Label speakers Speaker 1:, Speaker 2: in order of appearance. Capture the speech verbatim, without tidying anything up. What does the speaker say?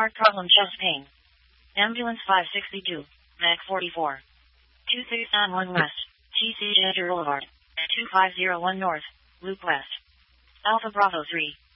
Speaker 1: Heart problem, chest pain. Ambulance five sixty-two, Mac forty-four. two six nine one West, T C Edger Boulevard. two five zero one North, Loop West. Alpha Bravo three.